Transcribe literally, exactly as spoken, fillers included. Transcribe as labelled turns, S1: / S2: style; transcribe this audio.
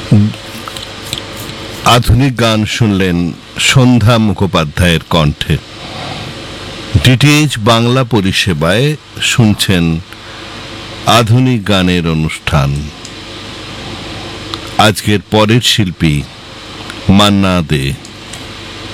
S1: আধুনিক গান শুনলেন সন্ধ্যা মুখোপাধ্যায়ের কণ্ঠে। ডিটিএইচ বাংলা পরিষেবায় শুনছেন আধুনিক গানের অনুষ্ঠান। আজকের পরের শিল্পী মান্না দে।